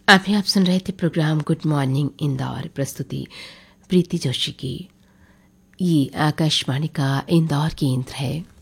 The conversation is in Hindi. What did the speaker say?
अभी आप सुन रहे थे प्रोग्राम गुड मॉर्निंग इंदौर, प्रस्तुति प्रीति जोशी की। ये आकाशवाणी का इंदौर केंद्र है।